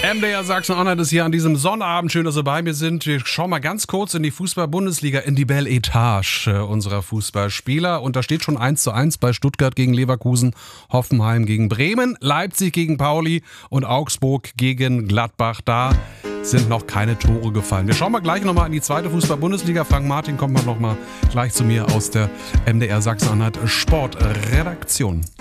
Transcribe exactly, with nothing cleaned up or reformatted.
M D R Sachsen-Anhalt ist hier an diesem Sonnabend. Schön, dass Sie bei mir sind. Wir schauen mal ganz kurz in die Fußball-Bundesliga, in die Belle Etage unserer Fußballspieler. Und da steht schon eins zu eins bei Stuttgart gegen Leverkusen, Hoffenheim gegen Bremen, Leipzig gegen Pauli und Augsburg gegen Gladbach. Da sind noch keine Tore gefallen. Wir schauen mal gleich nochmal in die zweite Fußball-Bundesliga. Frank Martin kommt mal nochmal gleich zu mir aus der M D R Sachsen-Anhalt Sportredaktion.